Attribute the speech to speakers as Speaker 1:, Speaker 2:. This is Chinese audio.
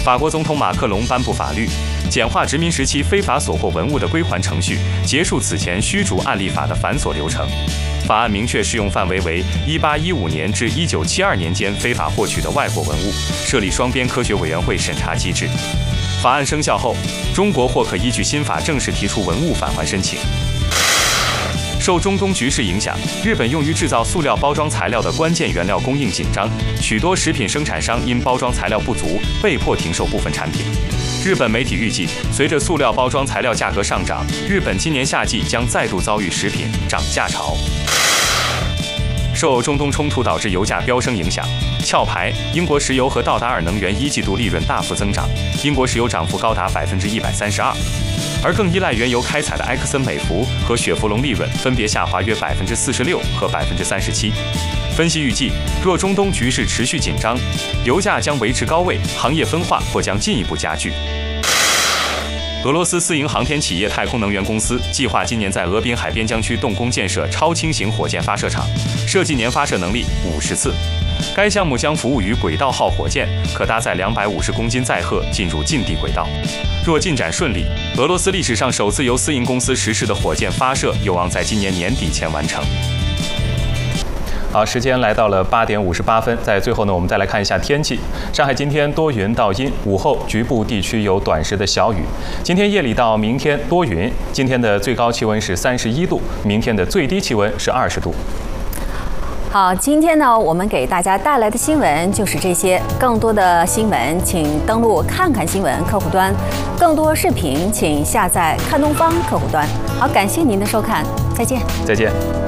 Speaker 1: 法国总统马克龙颁布法律，简化殖民时期非法所获文物的归还程序，结束此前虚竹案例法的繁琐流程。法案明确适用范围为1815年至1972年间非法获取的外国文物，设立双边科学委员会审查机制。法案生效后，中国或可依据新法正式提出文物返还申请。受中东局势影响，日本用于制造塑料包装材料的关键原料供应紧张，许多食品生产商因包装材料不足，被迫停售部分产品。日本媒体预计，随着塑料包装材料价格上涨，日本今年夏季将再度遭遇食品涨价潮。受中东冲突导致油价飙升影响，壳牌、英国石油和道达尔能源一季度利润大幅增长，英国石油涨幅高达132%，而更依赖原油开采的埃克森美孚和雪佛龙利润分别下滑约46%和37%。分析预计，若中东局势持续紧张，油价将维持高位，行业分化或将进一步加剧。俄罗斯私营航天企业太空能源公司计划今年在俄滨海边疆区动工建设超轻型火箭发射场，设计年发射能力50次。该项目将服务于轨道号火箭，可搭载250公斤载荷进入近地轨道。若进展顺利，俄罗斯历史上首次由私营公司实施的火箭发射有望在今年年底前完成。好，时间来到了8点58分，在最后呢，我们再来看一下天气。上海今天多云到阴，午后局部地区有短时的小雨。今天夜里到明天多云，今天的最高气温是31度，明天的最低气温是20度。
Speaker 2: 好，今天呢，我们给大家带来的新闻就是这些。更多的新闻，请登录看看新闻客户端；更多视频，请下载看东方客户端。好，感谢您的收看，再见。
Speaker 1: 再见。